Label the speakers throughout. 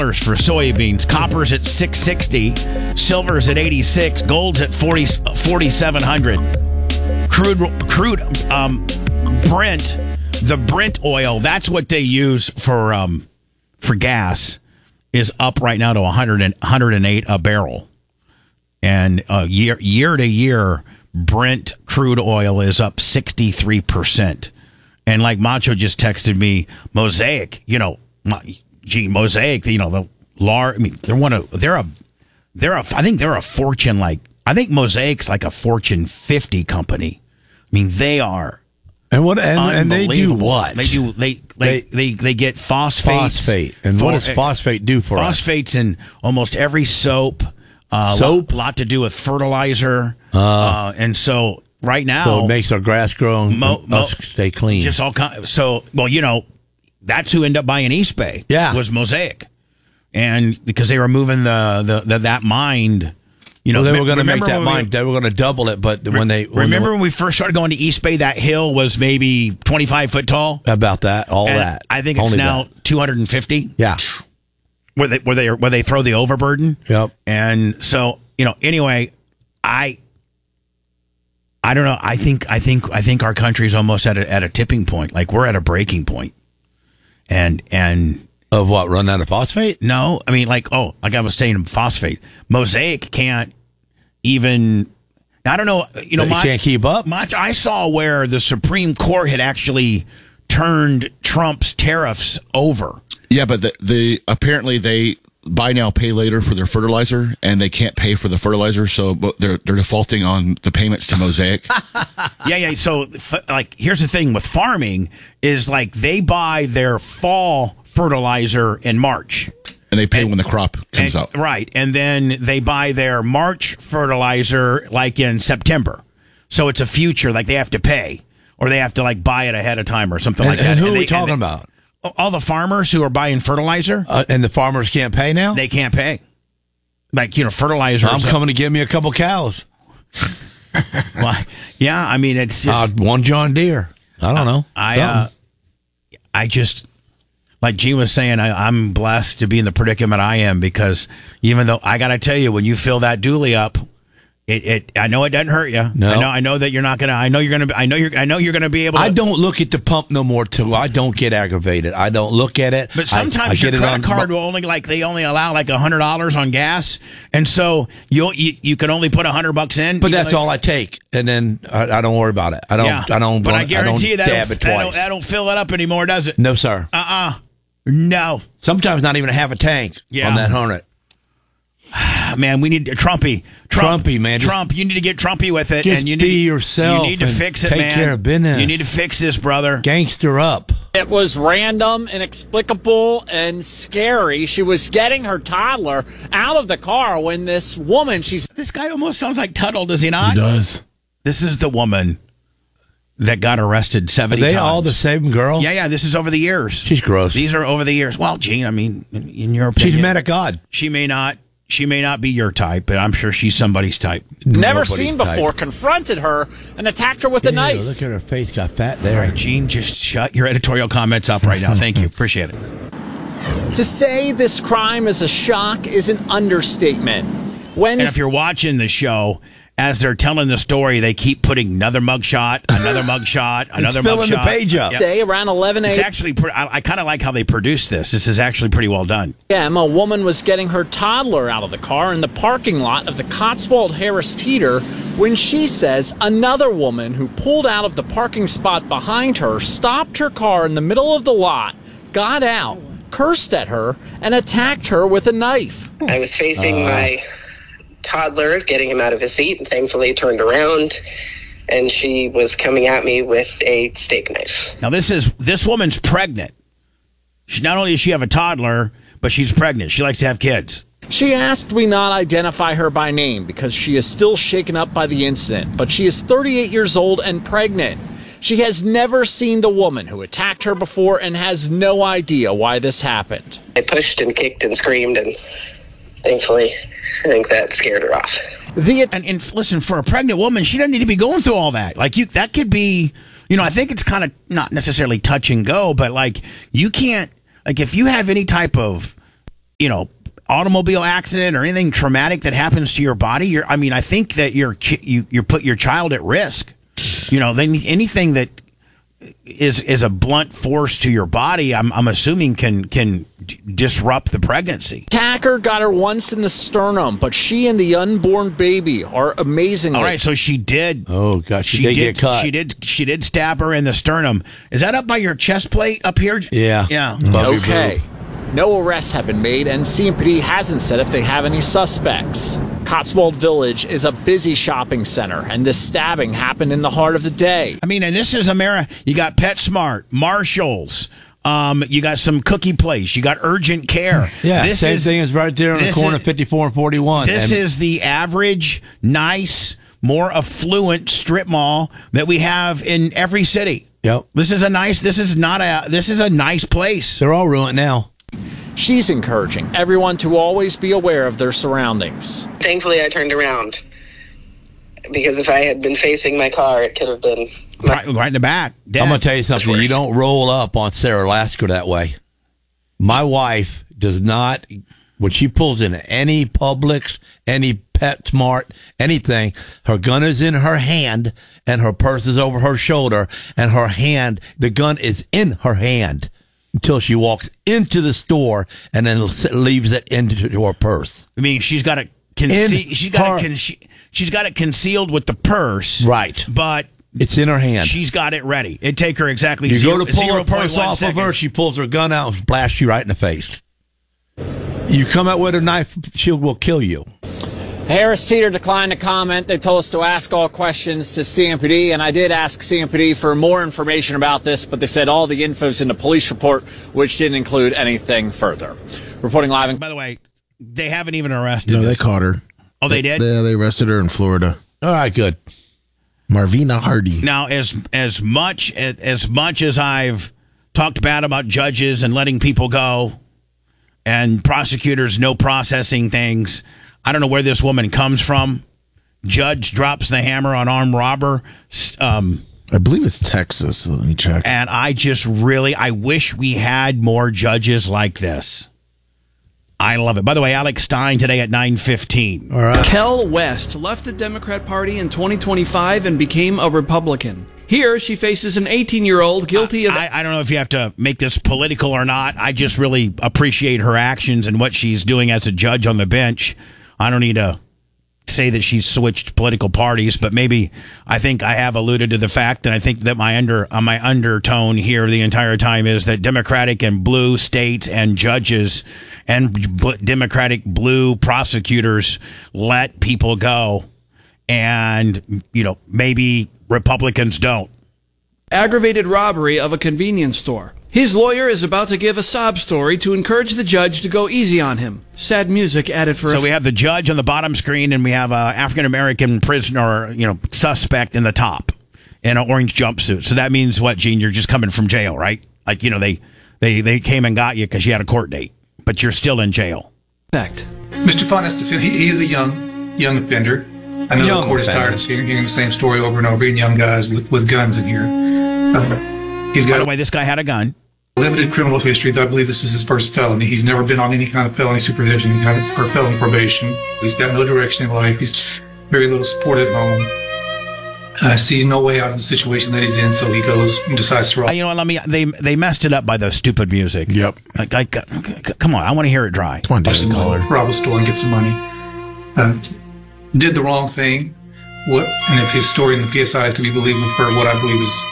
Speaker 1: For soybeans. Copper's at 660, silver's at 86, gold's at 4,700. Brent, the Brent oil, that's what they use for gas, is up right now to 108 a barrel. And year to year, Brent crude oil is up 63%. And like Macho just texted me, Mosaic, Mosaic, the large. I mean, I think they're a Fortune, I think Mosaic's like a Fortune 50 company. I mean, they are.
Speaker 2: And they do what?
Speaker 1: They get phosphate.
Speaker 2: And what does phosphate do for us?
Speaker 1: Phosphate's in almost every soap.
Speaker 2: Soap?
Speaker 1: A lot to do with fertilizer. And so right now,
Speaker 2: so it makes our grass grow and stay clean.
Speaker 1: Just all kind. So that's who ended up buying East Bay.
Speaker 2: Yeah,
Speaker 1: was Mosaic, and because they were moving that mine.
Speaker 2: They were going to make that mine. They were going to double it, but when
Speaker 1: we first started going to East Bay, that hill was maybe 25 foot tall.
Speaker 2: About that, that.
Speaker 1: I think it's now 250.
Speaker 2: Yeah,
Speaker 1: where they throw the overburden.
Speaker 2: Yep.
Speaker 1: And so anyway, I don't know. I think our country's almost at a tipping point. Like we're at a breaking point. And
Speaker 2: of what, run out of phosphate?
Speaker 1: No, I mean like I was saying, phosphate. Mosaic can't even. I don't know.
Speaker 2: Can't keep up.
Speaker 1: Much I saw where the Supreme Court had actually turned Trump's tariffs over.
Speaker 3: Yeah, but apparently they buy now, pay later for their fertilizer, and they can't pay for the fertilizer, so they're defaulting on the payments to Mosaic.
Speaker 1: Yeah. So, here's the thing with farming is they buy their fall fertilizer in March.
Speaker 3: And they pay when the crop comes out.
Speaker 1: Right. And then they buy their March fertilizer in September. So it's a future, they have to pay. Or they have to buy it ahead of time or something like that.
Speaker 2: And who are we talking about?
Speaker 1: All the farmers who are buying fertilizer.
Speaker 2: And the farmers can't pay now?
Speaker 1: They can't pay. Fertilizer.
Speaker 2: I'm coming to get me a couple cows.
Speaker 1: Well, yeah, I mean, it's just...
Speaker 2: one John Deere. I don't know.
Speaker 1: I just... Like Gene was saying, I'm blessed to be in the predicament I am, because even though I got to tell you, when you fill that dually up, I know it doesn't hurt you.
Speaker 2: No.
Speaker 1: I know that you're not gonna. I know you're gonna be able to.
Speaker 2: I don't look at the pump no more too. I don't get aggravated. I don't look at it.
Speaker 1: But sometimes your credit card will only they only allow $100 on gas, and so you can only put $100 in.
Speaker 2: But that's all I take, and then I don't worry about it. I don't.
Speaker 1: But I guarantee you
Speaker 2: dab it twice.
Speaker 1: That don't fill it up anymore, does it?
Speaker 2: No, sir.
Speaker 1: No.
Speaker 2: Sometimes not even half a tank on that Hornet.
Speaker 1: Man, we need Trumpy,
Speaker 2: man.
Speaker 1: Trump, you need to get Trumpy with it.
Speaker 2: Just
Speaker 1: and you
Speaker 2: be yourself.
Speaker 1: You need to fix it,
Speaker 2: take
Speaker 1: man.
Speaker 2: Take care of business.
Speaker 1: You need to fix this, brother.
Speaker 2: Gangster up.
Speaker 4: It was random, inexplicable, and scary. She was getting her toddler out of the car when this woman,
Speaker 1: This guy almost sounds like Tuttle, does he not?
Speaker 5: He does.
Speaker 1: This is the woman that got arrested 70 times.
Speaker 2: Are they all the same girl?
Speaker 1: Yeah. This is over the years.
Speaker 2: She's gross.
Speaker 1: These are over the years. Well, Gene, I mean, in your opinion,
Speaker 2: she's met a god.
Speaker 1: She may not be your type, but I'm sure she's somebody's type.
Speaker 4: Never seen before, confronted her and attacked her with a knife.
Speaker 2: Look at her face, got fat there.
Speaker 1: All right, Gene, just shut your editorial comments up right now. Thank you. Appreciate it.
Speaker 4: To say this crime is a shock is an understatement.
Speaker 1: And if you're watching the show, as they're telling the story, they keep putting another mugshot, another mugshot, another mugshot.
Speaker 2: Filling the page up.
Speaker 4: Today, around 11 a.m.
Speaker 1: It's actually, I kind of like how they produced this. This is actually pretty well done.
Speaker 4: A woman was getting her toddler out of the car in the parking lot of the Cotswold Harris Teeter when she says another woman who pulled out of the parking spot behind her stopped her car in the middle of the lot, got out, cursed at her, and attacked her with a knife.
Speaker 6: I was facing my toddler, getting him out of his seat, and thankfully turned around, and she was coming at me with a steak knife.
Speaker 1: Now this woman's pregnant. Not only does she have a toddler, but she's pregnant. She likes to have kids.
Speaker 4: She asked we not identify her by name because she is still shaken up by the incident, but she is 38 years old and pregnant. She has never seen the woman who attacked her before and has no idea why this happened.
Speaker 6: I pushed and kicked and screamed, and thankfully, I think that scared her off.
Speaker 1: And listen, for a pregnant woman, she doesn't need to be going through all that. That could be, I think it's kind of not necessarily touch and go, but you can't, if you have any type of automobile accident or anything traumatic that happens to your body, I think that you put your child at risk. Anything that is a blunt force to your body, I'm assuming can disrupt the pregnancy.
Speaker 4: Attacker got her once in the sternum, but she and the unborn baby are amazingly.
Speaker 1: All right, so she did.
Speaker 2: Oh gosh, she did get cut.
Speaker 1: She did stab her in the sternum. Is that up by your chest plate up here?
Speaker 2: Yeah.
Speaker 1: Yeah.
Speaker 4: Okay. No arrests have been made, and CMPD hasn't said if they have any suspects. Cotswold Village is a busy shopping center, and this stabbing happened in the heart of the day.
Speaker 1: And this is America. You got PetSmart, Marshalls. You got some cookie place. You got urgent care.
Speaker 2: Yeah, same thing is right there on the corner of 54 and 41.
Speaker 1: This is the average, nice, more affluent strip mall that we have in every city.
Speaker 2: Yep.
Speaker 1: This is a nice place.
Speaker 2: They're all ruined now.
Speaker 4: She's encouraging everyone to always be aware of their surroundings.
Speaker 6: Thankfully, I turned around because if I had been facing my car, it could have been
Speaker 1: right in the back. Dead.
Speaker 2: I'm going to tell you something. You don't roll up on Sarah Lasker that way. My wife does not, when she pulls into any Publix, any PetSmart, anything, her gun is in her hand and her purse is over her shoulder and the gun is in her hand until she walks into the store and then leaves it into her purse.
Speaker 1: She's got it concealed with the purse.
Speaker 2: Right.
Speaker 1: But
Speaker 2: it's in her hand.
Speaker 1: She's got it ready. It'd take her exactly
Speaker 2: You go to pull her purse off
Speaker 1: seconds.
Speaker 2: of her, she pulls her gun out and blasts you right in the face. You come out with a knife, she will kill you.
Speaker 4: Harris Teeter declined to comment. They told us to ask all questions to CMPD, and I did ask CMPD for more information about this, but they said all the info's in the police report, which didn't include anything further. Reporting live.
Speaker 1: By the way, they haven't even arrested
Speaker 5: No,
Speaker 1: this.
Speaker 5: they caught her.
Speaker 1: Oh, they did?
Speaker 5: Yeah, they arrested her in Florida.
Speaker 2: All right, good.
Speaker 5: Marvina Hardy.
Speaker 1: Now, as much as I've talked bad about judges and letting people go and prosecutors no processing things, I don't know where this woman comes from. Judge drops the hammer on armed robber.
Speaker 5: I believe it's Texas. So let me check.
Speaker 1: And I wish we had more judges like this. I love it. By the way, Alex Stein today at 9:15.
Speaker 2: All right.
Speaker 7: Kel West left the Democrat Party in 2025 and became a Republican. Here, she faces an 18-year-old guilty of...
Speaker 1: I don't know if you have to make this political or not. I just really appreciate her actions and what she's doing as a judge on the bench. I don't need to say that she's switched political parties, but maybe I think I have alluded to the fact that I think that my undertone here the entire time is that Democratic and blue states and judges and Democratic blue prosecutors let people go, and maybe Republicans don't.
Speaker 7: aggravated robbery of a convenience store. His lawyer is about to give a sob story to encourage the judge to go easy on him. Sad music added for
Speaker 1: So we have the judge on the bottom screen, and we have a African-American prisoner, suspect in the top in an orange jumpsuit. So that means what, Gene? You're just coming from jail, right? Like, they came and got you because you had a court date, but you're still in jail.
Speaker 8: Mr. Fun he is a young offender. I know the court is tired of hearing the same story over and over again, young guys with guns in here. He's got
Speaker 1: By the way, this guy had a gun.
Speaker 8: Limited criminal history. I believe this is his first felony. He's never been on any kind of felony supervision or felony probation. He's got no direction in life. He's very little support at home. Sees no way out of the situation that he's in, so he goes and decides to rob.
Speaker 1: They messed it up by the stupid music.
Speaker 5: Yep.
Speaker 1: Come on, I want to hear it dry.
Speaker 5: Come on, Daily Caller.
Speaker 8: Rob a store and get some money. Did the wrong thing. And if his story in the PSI is to be believed for what I believe is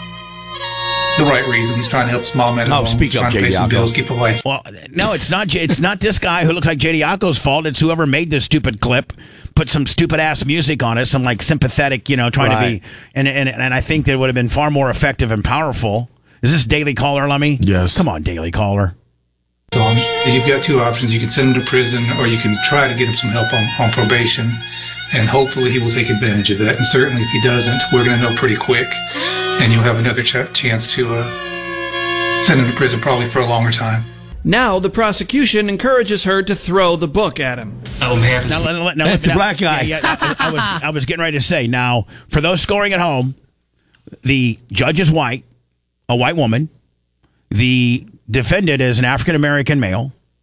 Speaker 8: the right reason, he's trying to help small men.
Speaker 2: Speak up, J.D.
Speaker 8: bills, keep the lights.
Speaker 1: Well, no, it's not. It's not this guy who looks like J.D. Acco's fault. It's whoever made this stupid clip, put some stupid ass music on it, some sympathetic, trying to be. And I think that it would have been far more effective and powerful. Is this Daily Caller, Lummy?
Speaker 5: Yes.
Speaker 1: Come on, Daily Caller.
Speaker 8: So you've got two options. You can send him to prison, or you can try to get him some help on probation, and hopefully he will take advantage of that. And certainly if he doesn't, we're going to know pretty quick, and you'll have another chance to send him to prison probably for a longer time.
Speaker 7: Now the prosecution encourages her to throw the book at him.
Speaker 8: Oh, man.
Speaker 2: That's a black guy.
Speaker 1: Yeah, I was getting ready to say, now, for those scoring at home, the judge is white, a white woman. The defendant is an African-American male.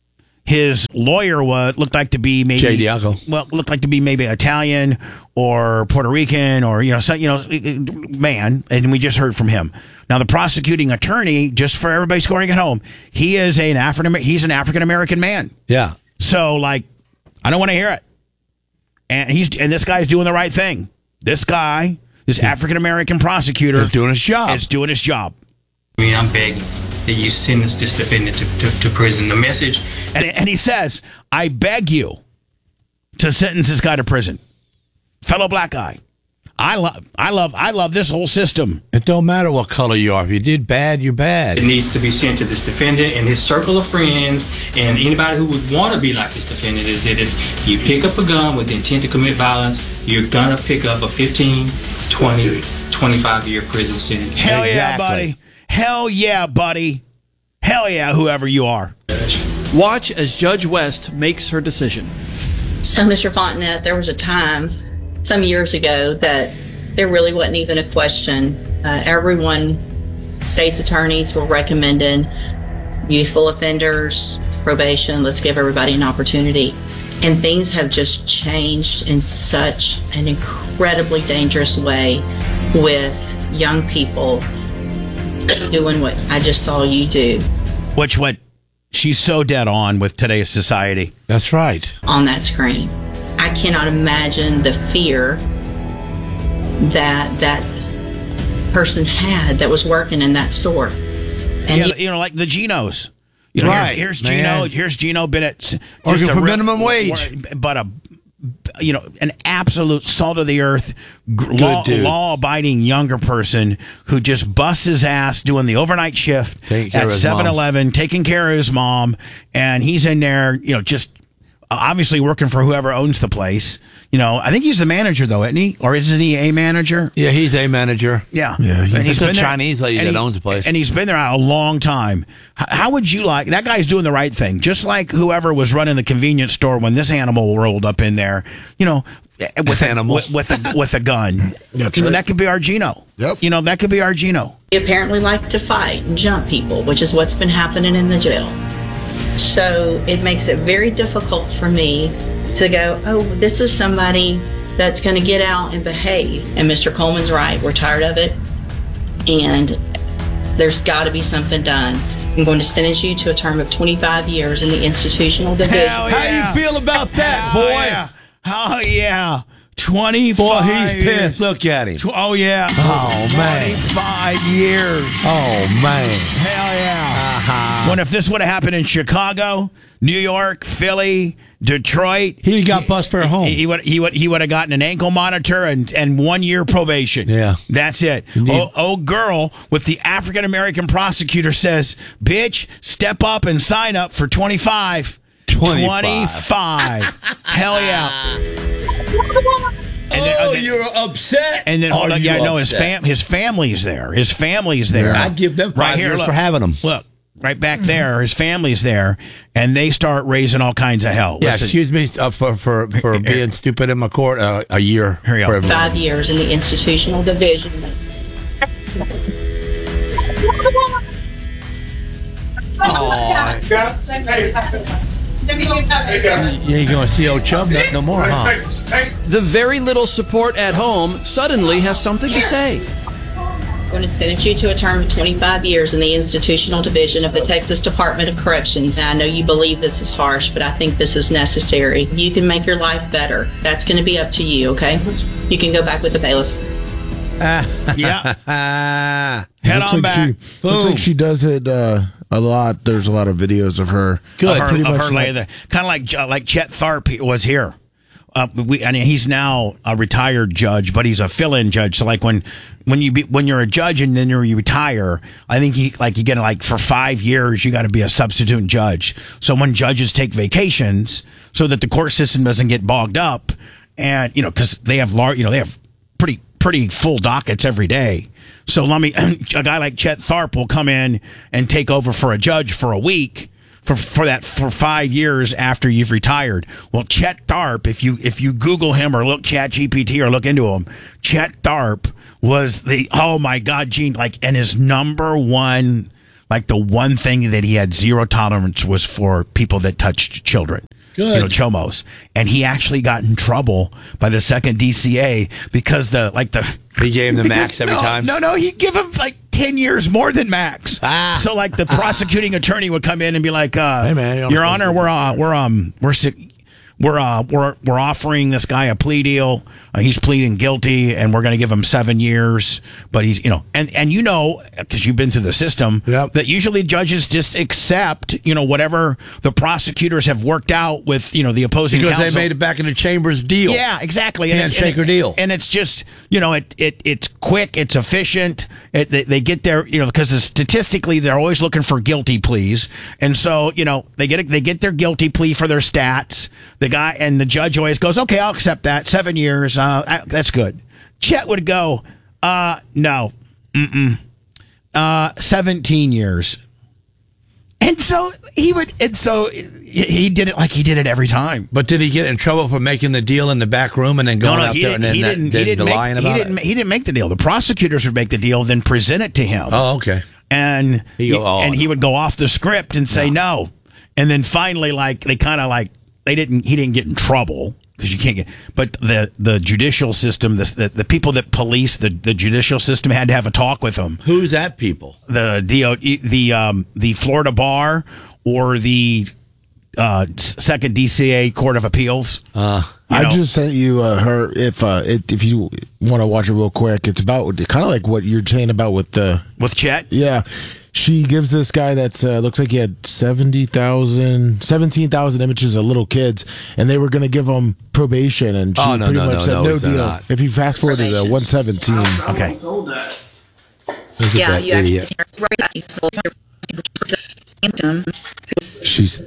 Speaker 1: his lawyer looked like to be maybe
Speaker 2: Jay Diaco.
Speaker 1: Well, looked like to be maybe Italian or Puerto Rican or man, and we just heard from him. Now the prosecuting attorney, just for everybody scoring at home, he's an African American man.
Speaker 2: Yeah.
Speaker 1: So I don't want to hear it. And this guy's doing the right thing. This African American prosecutor
Speaker 2: is doing his job.
Speaker 9: I mean, I'm begging that you sentence this defendant to prison. The message,
Speaker 1: and he says, "I beg you to sentence this guy to prison." Fellow black guy, I love this whole system.
Speaker 2: It don't matter what color you are. If you did bad, you're bad.
Speaker 9: it needs to be sent to this defendant and his circle of friends and anybody who would want to be like this defendant. Is that if you pick up a gun with the intent to commit violence, you're gonna pick up a 15, 20, 25-year prison sentence.
Speaker 1: Hell yeah, buddy. Hell yeah, buddy. Hell yeah, whoever you are.
Speaker 7: Watch as Judge West makes her decision.
Speaker 10: So, Mr. Fontenette, there was a time some years ago that there really wasn't even a question. State's attorneys were recommending youthful offenders, probation, let's give everybody an opportunity. And things have just changed in such an incredibly dangerous way with young people doing what I just saw you do.
Speaker 1: What she's so dead on with today's society.
Speaker 2: That's right.
Speaker 10: On that screen. I cannot imagine the fear that person had that was working in that store. And
Speaker 1: like the Genos.
Speaker 2: Right.
Speaker 1: Here's Gino. Here's Gino Bennett.
Speaker 2: Working for minimum wage.
Speaker 1: But an absolute salt of the earth, law-abiding younger person who just busts his ass doing the overnight shift at 7-Eleven, taking care of his mom, and he's in there, just obviously working for whoever owns the place. I think he's the manager, though, isn't he? Or isn't he a manager?
Speaker 2: Yeah, he's a manager.
Speaker 1: Yeah.
Speaker 2: He's a Chinese lady that owns the place.
Speaker 1: And he's been there a long time. How would you like... That guy's doing the right thing. Just like whoever was running the convenience store when this animal rolled up in there, with a gun.
Speaker 5: That's right.
Speaker 1: That could be our Gino.
Speaker 5: Yep.
Speaker 1: That could be our Gino.
Speaker 10: he apparently liked to fight and jump people, which is what's been happening in the jail. So it makes it very difficult for me to go, oh, this is somebody that's going to get out and behave. And Mr. Coleman's right. We're tired of it. And there's got to be something done. I'm going to sentence you to a term of 25 years in the institutional division.
Speaker 1: Hell yeah.
Speaker 2: How do you feel about that, boy?
Speaker 1: Yeah. Oh, yeah. 25
Speaker 2: Boy, he's
Speaker 1: years.
Speaker 2: pissed. Look at him.
Speaker 1: Oh, yeah.
Speaker 2: Oh, man.
Speaker 1: 25 years.
Speaker 2: Oh, man.
Speaker 1: Hell yeah. When if this would have happened in Chicago, New York, Philly, Detroit,
Speaker 2: he got bus fare home.
Speaker 1: He would have gotten an ankle monitor and 1 year probation.
Speaker 2: Yeah.
Speaker 1: That's it. Old girl with the African American prosecutor says, bitch, step up and sign up for 25. 25. Hell yeah. And
Speaker 2: you're upset.
Speaker 1: And then his family's there. His family's there.
Speaker 2: I'd give them 5 years for having them.
Speaker 1: Look, right back there, his family's there, and they start raising all kinds of hell.
Speaker 2: Yeah,
Speaker 1: Listen,
Speaker 2: excuse me for being stupid in my court. A year.
Speaker 1: Here you go.
Speaker 10: 5 years in the institutional division.
Speaker 2: You ain't gonna see old Chubb no more, huh?
Speaker 7: The very little support at home suddenly has something to say.
Speaker 10: I'm going to sentence you to a term of 25 years in the institutional division of the Texas Department of Corrections. Now, I know you believe this is harsh, but I think this is necessary. You can make your life better. That's going to be up to you, okay? You can go back with the bailiff.
Speaker 1: Yeah. Head
Speaker 5: looks
Speaker 1: on
Speaker 5: like
Speaker 1: back.
Speaker 5: Looks like she does it a lot. There's a lot of videos of her.
Speaker 1: Good.
Speaker 5: Pretty
Speaker 1: Of
Speaker 5: much
Speaker 1: her lay there. Kind of like Chet Tharp was here. He's now a retired judge, but he's a fill-in judge. So like when you're a judge and then you retire, I think you get for 5 years you got to be a substitute judge. So when judges take vacations, so that the court system doesn't get bogged up, and because they have pretty full dockets every day. So a guy like Chet Tharp will come in and take over for a judge for a week. For 5 years after you've retired. Well, Chet Tharp, if you Google him or look ChatGPT or look into him, Chet Tharp was oh my God, Gene, and his number one like the one thing that he had zero tolerance was for people that touched children.
Speaker 2: Good.
Speaker 1: You know, chomos. And he actually got in trouble by the second DCA because
Speaker 2: he gave him the max every time.
Speaker 1: No, he'd give him like 10 years more than max. So like the prosecuting attorney would come in and be like, "Hey man, Your Honor, we're offering this guy a plea deal. He's pleading guilty, and we're going to give him 7 years. But he's, and you know, because you've been through the system, that usually judges just accept, whatever the prosecutors have worked out with, the opposing counsel.
Speaker 2: Because they made it back in the chambers deal.
Speaker 1: Yeah, exactly.
Speaker 2: Handshake deal.
Speaker 1: And it's just, it's quick, it's efficient. They get there, because statistically they're always looking for guilty pleas, and so they get their guilty plea for their stats. The guy and the judge always goes, "Okay, I'll accept that. 7 years. That's good." Chet would go, "No, 17 years." And so he did it like he did it every time.
Speaker 2: But did he get in trouble for making the deal in the back room and then going out there and then lying about it?
Speaker 1: He didn't make the deal. The prosecutors would make the deal, then present it to him.
Speaker 2: Oh, okay.
Speaker 1: And he would go off the script and say no. And then finally, he didn't get in trouble because you can't get. But the judicial system, the people that police the judicial system had to have a talk with him.
Speaker 2: Who's that people?
Speaker 1: The Florida Bar or the Second DCA Court of Appeals.
Speaker 5: I just sent you her. If you want to watch it real quick, it's about kind of like what you're saying about with
Speaker 1: Chet.
Speaker 5: Yeah, she gives this guy that's looks like he had 17,000 images of little kids, and they were going to give him probation, and she pretty much said no deal.
Speaker 2: Not.
Speaker 5: If you fast forward to 117,
Speaker 1: okay.
Speaker 10: Yeah, you
Speaker 2: idiot.
Speaker 5: She's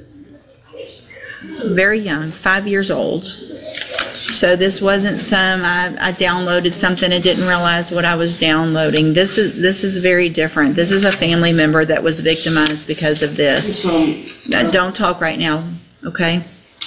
Speaker 10: very young, 5 years old. So this wasn't I downloaded something and didn't realize what I was downloading. This is very different. This is a family member that was victimized because of this. Don't talk right now, okay?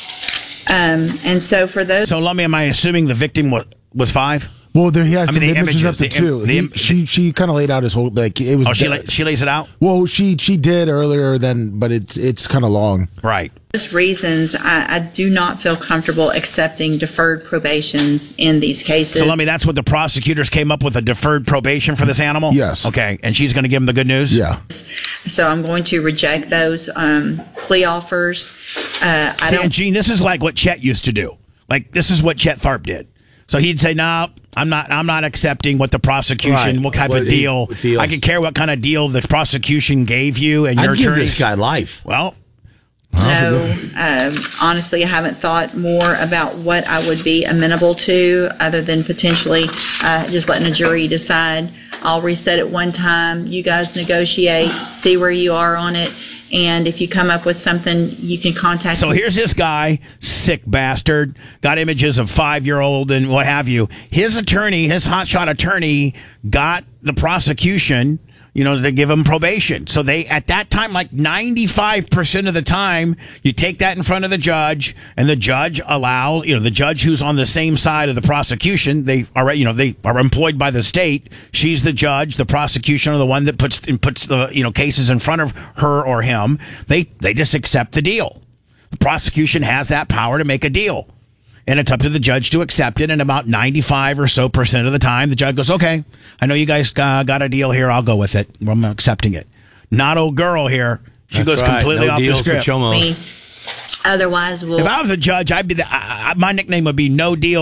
Speaker 10: And so for those.
Speaker 1: So, am I assuming the victim was 5?
Speaker 5: Well, he had some images up to
Speaker 1: the
Speaker 5: 2. She kind of laid out his whole it was.
Speaker 1: Oh, she lays it out.
Speaker 5: Well, she did earlier but it's kind of long.
Speaker 1: Right.
Speaker 10: Those reasons, I do not feel comfortable accepting deferred probations in these cases.
Speaker 1: So, that's what the prosecutors came up with, a deferred probation for this animal?
Speaker 5: Yes.
Speaker 1: Okay, and she's going to give him the good news?
Speaker 5: Yeah.
Speaker 10: So I'm going to reject those plea offers.
Speaker 1: And Gene, this is like what Chet used to do. Like, this is what Chet Tharp did. So he'd say, "No, I'm not accepting what the prosecution, what type of deal. I can care what kind of deal the prosecution gave you and your
Speaker 2: I'd give
Speaker 1: attorney."
Speaker 2: this guy life.
Speaker 1: Well,
Speaker 10: no, honestly, I haven't thought more about what I would be amenable to other than potentially just letting a jury decide. I'll reset it one time. You guys negotiate, see where you are on it. And if you come up with something, you can contact me.
Speaker 1: So here's this guy, sick bastard, got images of 5-year-old and what have you. His attorney, his hotshot attorney, got the prosecution, to give him probation. So they, at that time, like 95% of the time, you take that in front of the judge, and the judge allows, the judge who's on the same side of the prosecution, they are employed by the state. She's the judge. The prosecution are the one that puts the, cases in front of her or him. They just accept the deal. The prosecution has that power to make a deal. And it's up to the judge to accept it. And about 95% or so of the time, the judge goes, "Okay, I know you guys got a deal here. I'll go with it. I'm accepting it." Not old girl here. She goes completely off the script.
Speaker 10: Otherwise,
Speaker 1: if I was a judge, I'd be my nickname would be No Deal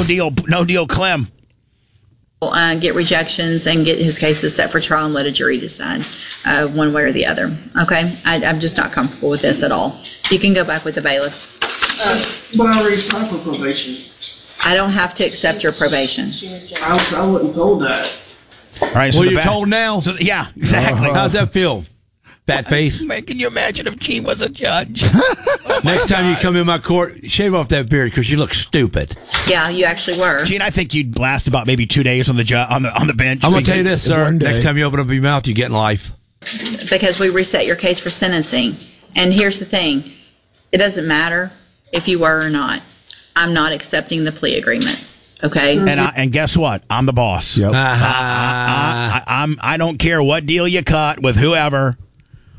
Speaker 1: Clem.
Speaker 10: Get rejections and get his cases set for trial and let a jury decide one way or the other. Okay, I'm just not comfortable with this at all. You can go back with the bailiff.
Speaker 11: But I already signed for probation.
Speaker 10: I don't have to accept your probation.
Speaker 11: I wasn't told that.
Speaker 1: All right, so
Speaker 2: you're told now?
Speaker 1: So, yeah, exactly.
Speaker 2: How's that feel? Fat face?
Speaker 1: Can you imagine if Gene was a judge?
Speaker 2: Next time you come in my court, shave off that beard because you look stupid.
Speaker 10: Yeah, you actually were.
Speaker 1: Gene, I think you'd last about maybe 2 days on the bench.
Speaker 2: I'm going to tell you this, sir. Next time you open up your mouth, you get in life.
Speaker 10: Because we reset your case for sentencing. And here's the thing. It doesn't matter if you were or not. I'm not accepting the plea agreements. Okay.
Speaker 1: And guess what? I'm the boss.
Speaker 5: Yep.
Speaker 1: I don't care what deal you cut with whoever.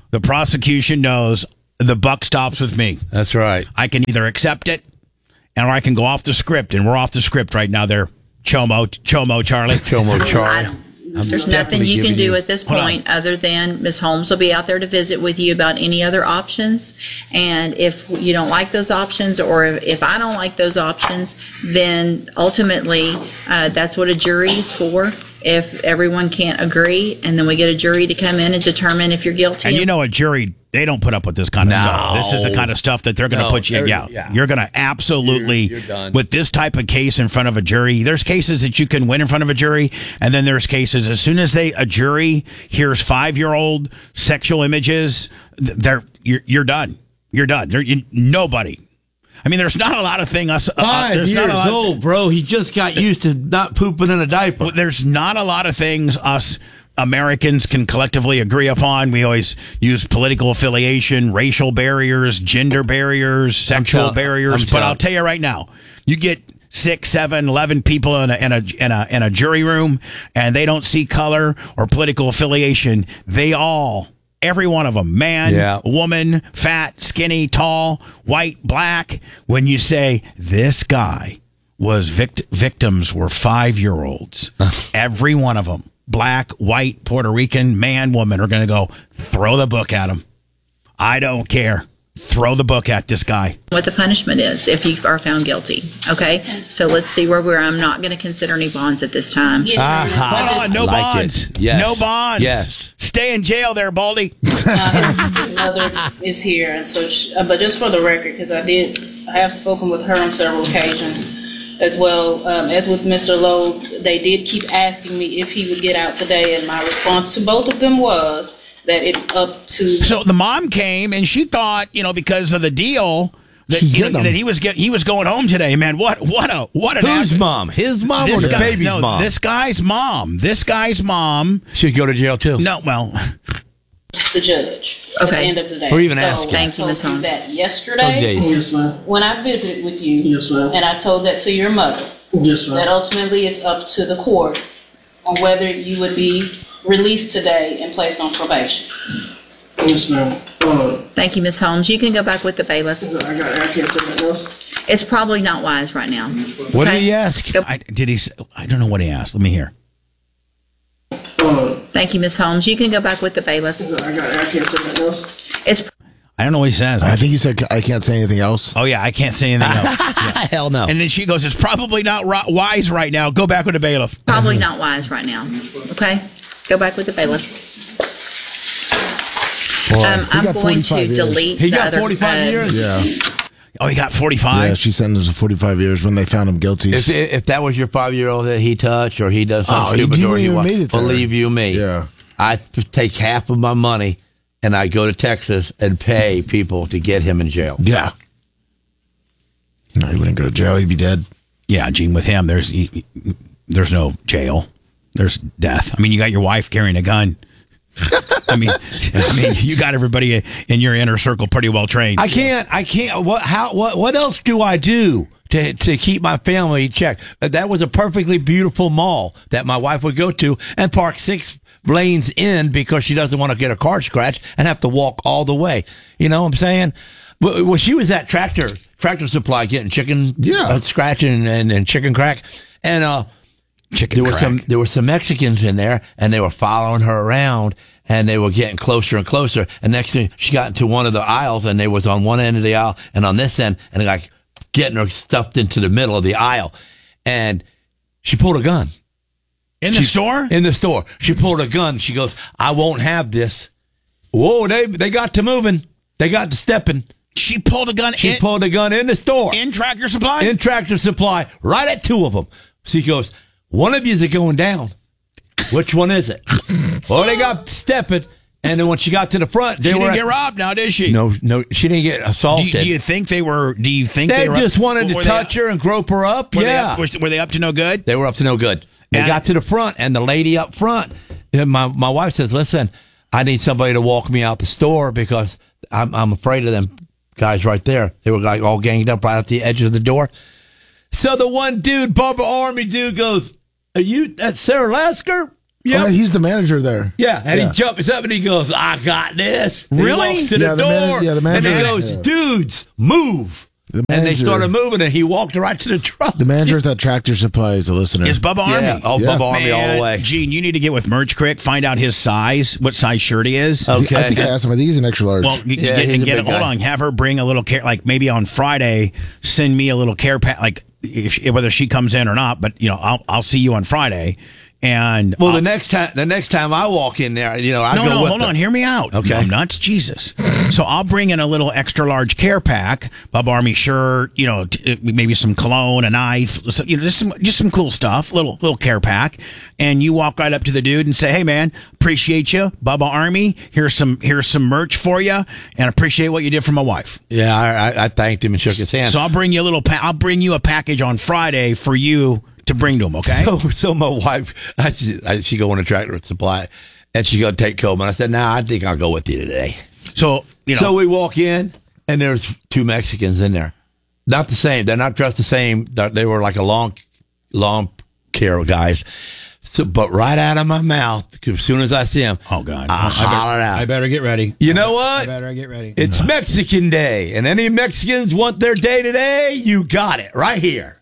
Speaker 1: The prosecution knows the buck stops with me.
Speaker 2: That's right.
Speaker 1: I can either accept it, or I can go off the script, and we're off the script right now. There, Chomo Charlie.
Speaker 2: Chomo Charlie.
Speaker 10: There's nothing you can do at this point other than Ms. Holmes will be out there to visit with you about any other options. And if you don't like those options, or if I don't like those options, then ultimately that's what a jury is for. If everyone can't agree, and then we get a jury to come in and determine if you're guilty.
Speaker 1: And you know, a jury, they don't put up with this kind of stuff. This is the kind of stuff that they're going to put you. Yeah, you're going to absolutely,
Speaker 2: you're done.
Speaker 1: With this type of case in front of a jury. There's cases that you can win in front of a jury, and then there's cases as soon as a jury hears 5-year-old sexual images, you're done. You're done. Nobody. I mean, there's not a lot of things.
Speaker 2: 5 years old, bro. He just got used to not pooping in a diaper.
Speaker 1: There's not a lot of things us Americans can collectively agree upon. We always use political affiliation, racial barriers, gender barriers, sexual barriers. But I'll tell you right now, you get 6, 7, 11 people in a jury room, and they don't see color or political affiliation. Every one of them, man, woman, fat, skinny, tall, white, black. When you say this guy was victims were 5-year-olds, every one of them, black, white, Puerto Rican, man, woman, are going to go throw the book at him. I don't care. Throw the book at this guy.
Speaker 10: What the punishment is if you are found guilty. Okay, so let's see where we're. I'm not going to consider any bonds at this time.
Speaker 1: No bonds.
Speaker 2: Yes.
Speaker 1: No bonds.
Speaker 2: Yes.
Speaker 1: Stay in jail there, Baldy.
Speaker 11: His mother is here, and so. But just for the record, because I have spoken with her on several occasions, as well as with Mr. Lowe. They did keep asking me if he would get out today, and my response to both of them was that it's up to.
Speaker 1: So the mom came, and she thought, because of the deal that he was going home today. Man, what an
Speaker 2: whose mom? His mom or the baby's mom?
Speaker 1: This guy's mom. This guy's mom
Speaker 2: should go to jail too.
Speaker 1: No, well,
Speaker 11: the judge at the end of the day.
Speaker 2: For even asking.
Speaker 10: Thank you, Ms. Holmes.
Speaker 11: That yesterday,
Speaker 8: Yes, ma'am.
Speaker 11: when I visited with you,
Speaker 8: Yes, ma'am.
Speaker 11: and I told that to your mother,
Speaker 8: Yes, ma'am.
Speaker 11: that ultimately it's up to the court on whether you would be released today and placed on probation.
Speaker 8: Yes, ma'am.
Speaker 10: Thank you, Ms. Holmes. You can go back with the bailiff.
Speaker 8: I can't say nothing else.
Speaker 10: It's probably not wise right now.
Speaker 2: What did he ask?
Speaker 1: I don't know what he asked. Let me hear.
Speaker 10: Thank you, Ms. Holmes. You can go back with the bailiff.
Speaker 8: I can't say nothing else.
Speaker 1: I don't know what he says.
Speaker 5: I think he said, I can't say anything else.
Speaker 1: Oh, yeah, I can't say anything else. Yeah.
Speaker 2: Hell no.
Speaker 1: And then she goes, it's probably not wise right now. Go back with the bailiff.
Speaker 10: Probably not wise right now. Okay? Go back with the bailiff. I'm going to delete
Speaker 2: He
Speaker 10: the
Speaker 2: got
Speaker 10: other,
Speaker 2: 45 years?
Speaker 5: Yeah.
Speaker 1: Oh, he got 45?
Speaker 5: Yeah, she sentenced him to 45 years when they found him guilty.
Speaker 2: If that was your 5-year-old that he touched or he does something
Speaker 5: he
Speaker 2: stupid or he
Speaker 5: wouldn't even made it there.
Speaker 2: believe you me,
Speaker 5: Yeah.
Speaker 2: I'd take half of my money and I'd go to Texas and pay people to get him in jail.
Speaker 5: Yeah. No, he wouldn't go to jail. He'd be dead.
Speaker 1: Yeah, Gene, with him, there's no jail. There's death. I mean, you got your wife carrying a gun. I mean, you got everybody in your inner circle pretty well trained.
Speaker 2: I can't. What else do I do to keep my family in check? That was a perfectly beautiful mall that my wife would go to and park 6 lanes in because she doesn't want to get her car scratched and have to walk all the way. You know what I'm saying? Well, she was at Tractor Supply getting chicken scratching and chicken crack. And there were some Mexicans in there, and they were following her around, and they were getting closer and closer. And next thing, she got into one of the aisles, and they was on one end of the aisle and on this end, and like getting her stuffed into the middle of the aisle. And she pulled a gun.
Speaker 1: In the store?
Speaker 2: In the store. She pulled a gun. She goes, I won't have this. Whoa, they got to moving. They got to stepping.
Speaker 1: She pulled a gun
Speaker 2: She pulled a gun in the store.
Speaker 1: In Tractor Supply?
Speaker 2: In Tractor Supply. Right at 2 of them. So he goes, one of yous are going down. Which one is it? Well, they got stepping, and then when she got to the front,
Speaker 1: she didn't get robbed now, did she?
Speaker 2: No, she didn't get assaulted.
Speaker 1: Do you think they were? Do you think
Speaker 2: they just wanted to touch her and grope her up?
Speaker 1: Were they up to no good?
Speaker 2: They were up to no good. They got to the front, and the lady up front, my wife says, "Listen, I need somebody to walk me out the store because I'm afraid of them guys right there. They were like all ganged up right at the edge of the door." So the one dude, Bubba Army dude, goes, "Are you that Sarah Lasker?" Yep.
Speaker 5: Oh, he's the manager there.
Speaker 2: Yeah, and he jumps up and he goes, "I got this."
Speaker 1: Really?
Speaker 2: And he walks to the door,
Speaker 5: the manager,
Speaker 2: and he goes, "Dudes, move!" And they started moving, and he walked right to the truck.
Speaker 5: The manager at that Tractor Supply is a listener.
Speaker 1: Is Bubba Army?
Speaker 2: Yeah. Oh, Bubba Army all the way.
Speaker 1: Gene, you need to get with Merch Crick, find out his size, what size shirt he is.
Speaker 2: Okay.
Speaker 5: I think I asked him. I think he's an extra large.
Speaker 1: Well,
Speaker 2: he's a big
Speaker 1: hold
Speaker 2: guy.
Speaker 1: on. Have her bring a little care, like maybe on Friday, send me a little care pack, like whether she comes in or not. But I'll see you on Friday. And
Speaker 2: well, the next time I walk in there, I go with
Speaker 1: hold on, hear me out.
Speaker 2: Okay,
Speaker 1: I'm nuts, Jesus. So I'll bring in a little extra large care pack, Bubba Army shirt, maybe some cologne, a knife, just some cool stuff, little care pack, and you walk right up to the dude and say, "Hey man, appreciate you, Bubba Army. Here's some merch for you, and appreciate what you did for my wife."
Speaker 2: Yeah, I thanked him and shook his hand.
Speaker 1: So I'll bring you I'll bring you a package on Friday for you to bring to him, okay?
Speaker 2: So my wife, she go on a Tractor Supply, and she go take Coleman. I said, "Nah, I think I'll go with you today."
Speaker 1: So
Speaker 2: so we walk in, and there's two Mexicans in there, not the same. They're not dressed the same. They were like a long care guys. So, but right out of my mouth, as soon as I see them,
Speaker 1: oh God,
Speaker 2: I hollered out.
Speaker 1: I better get ready.
Speaker 2: You know what?
Speaker 1: I better get ready.
Speaker 2: It's Mexican Day, and any Mexicans want their day today, you got it right here.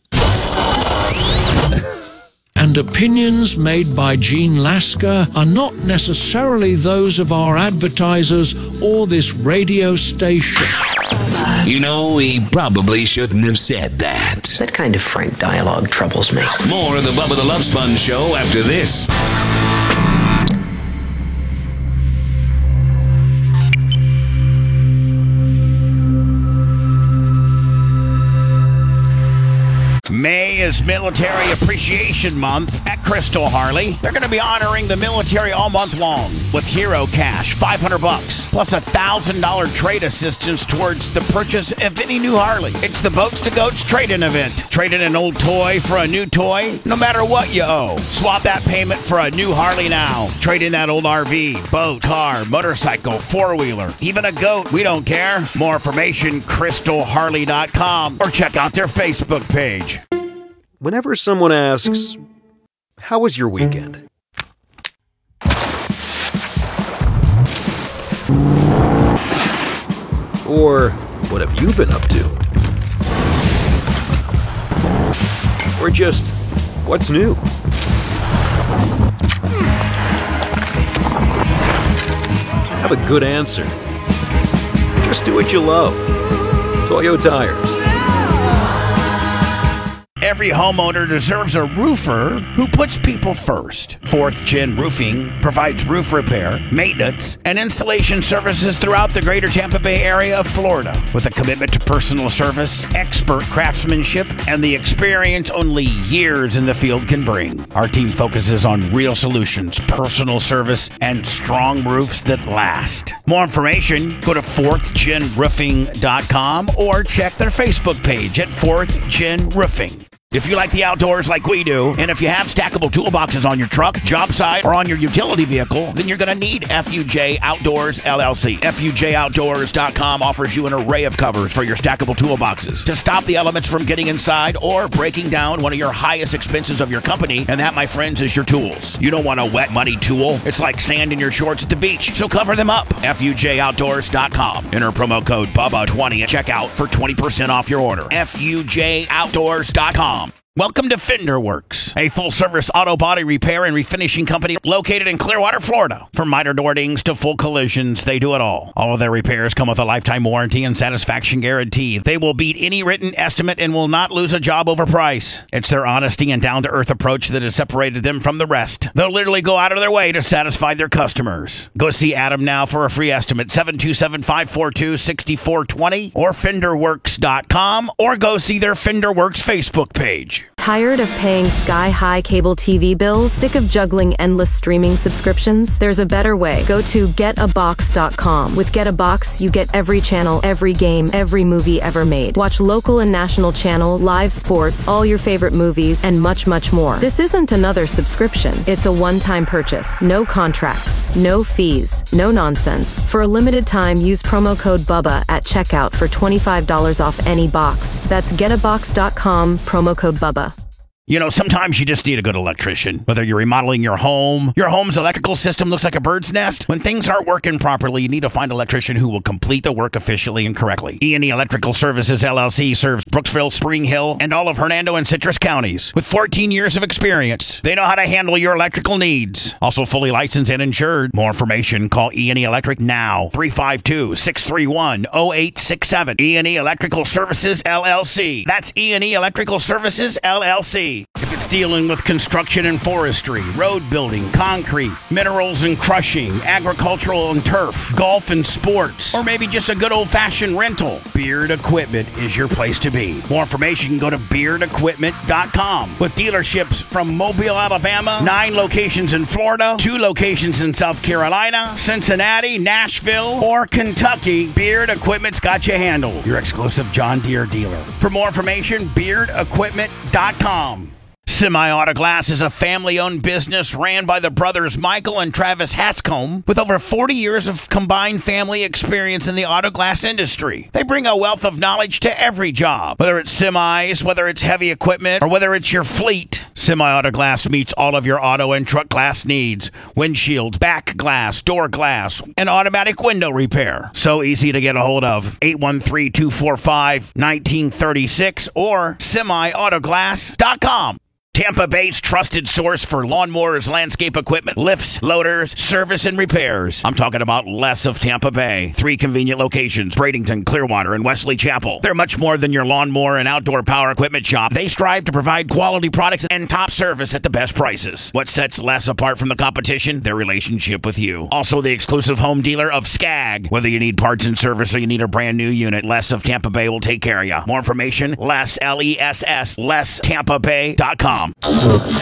Speaker 12: And opinions made by Gene Lasker are not necessarily those of our advertisers or this radio station.
Speaker 13: You know, he probably shouldn't have said that.
Speaker 14: That kind of frank dialogue troubles me.
Speaker 13: More of the Bubba the Love Sponge Show after this.
Speaker 1: May is Military Appreciation Month at Crystal Harley. They're going to be honoring the military all month long with Hero Cash, $500, plus $1,000 trade assistance towards the purchase of any new Harley. It's the Boats to Goats trade-in event. Trade in an old toy for a new toy, no matter what you owe. Swap that payment for a new Harley now. Trade in that old RV, boat, car, motorcycle, four-wheeler, even a goat. We don't care. More information, crystalharley.com, or check out their Facebook page.
Speaker 15: Whenever someone asks, "How was your weekend?" Or, "What have you been up to?" Or just, "What's new?" Have a good answer. Just do what you love. Toyo Tires.
Speaker 1: Every homeowner deserves a roofer who puts people first. 4th Gen Roofing provides roof repair, maintenance, and installation services throughout the greater Tampa Bay area of Florida with a commitment to personal service, expert craftsmanship, and the experience only years in the field can bring. Our team focuses on real solutions, personal service, and strong roofs that last. More information, go to 4thgenroofing.com or check their Facebook page at 4th Gen Roofing. If you like the outdoors like we do, and if you have stackable toolboxes on your truck, job site, or on your utility vehicle, then you're going to need FUJ Outdoors LLC. FUJOutdoors.com offers you an array of covers for your stackable toolboxes to stop the elements from getting inside or breaking down one of your highest expenses of your company, and that, my friends, is your tools. You don't want a wet, muddy tool. It's like sand in your shorts at the beach, so cover them up. FUJOutdoors.com. Enter promo code BUBBA20 at checkout for 20% off your order. FUJOutdoors.com. Welcome to FenderWorks, a full-service auto body repair and refinishing company located in Clearwater, Florida. From minor door dings to full collisions, they do it all. All of their repairs come with a lifetime warranty and satisfaction guarantee. They will beat any written estimate and will not lose a job over price. It's their honesty and down-to-earth approach that has separated them from the rest. They'll literally go out of their way to satisfy their customers. Go see Adam now for a free estimate, 727-542-6420 or FenderWorks.com, or go see their FenderWorks Facebook page.
Speaker 16: Tired of paying sky-high cable TV bills? Sick of juggling endless streaming subscriptions? There's a better way. Go to getabox.com. With GetAbox, you get every channel, every game, every movie ever made. Watch local and national channels, live sports, all your favorite movies, and much, much more. This isn't another subscription. It's a one-time purchase. No contracts, no fees, no nonsense. For a limited time, use promo code BUBBA at checkout for $25 off any box. That's getabox.com, promo code BUBBA.
Speaker 1: You know, sometimes you just need a good electrician. Whether you're remodeling your home's electrical system looks like a bird's nest. When things aren't working properly, you need to find an electrician who will complete the work efficiently and correctly. E&E Electrical Services LLC serves Brooksville, Spring Hill, and all of Hernando and Citrus counties. With 14 years of experience, they know how to handle your electrical needs. Also fully licensed and insured. More information, call E&E Electric now. 352-631-0867. E&E Electrical Services LLC. That's E&E Electrical Services LLC. If it's dealing with construction and forestry, road building, concrete, minerals and crushing, agricultural and turf, golf and sports, or maybe just a good old-fashioned rental, Beard Equipment is your place to be. More information, go to beardequipment.com. With dealerships from Mobile, Alabama, 9 locations in Florida, 2 locations in South Carolina, Cincinnati, Nashville, or Kentucky, Beard Equipment's got you handled. Your exclusive John Deere dealer. For more information, beardequipment.com. Semi Auto Glass is a family-owned business ran by the brothers Michael and Travis Hanscom with over 40 years of combined family experience in the auto glass industry. They bring a wealth of knowledge to every job, whether it's semis, whether it's heavy equipment, or whether it's your fleet. Semi Auto Glass meets all of your auto and truck glass needs: windshields, back glass, door glass, and automatic window repair. So easy to get a hold of. 813-245-1936 or semiautoglass.com. Tampa Bay's trusted source for lawnmowers, landscape equipment, lifts, loaders, service, and repairs. I'm talking about Les of Tampa Bay. 3 convenient locations: Bradenton, Clearwater, and Wesley Chapel. They're much more than your lawnmower and outdoor power equipment shop. They strive to provide quality products and top service at the best prices. What sets Les apart from the competition? Their relationship with you. Also the exclusive home dealer of Skag. Whether you need parts and service or you need a brand new unit, Les of Tampa Bay will take care of you. More information, Les, LESS, LesTampaBay.com.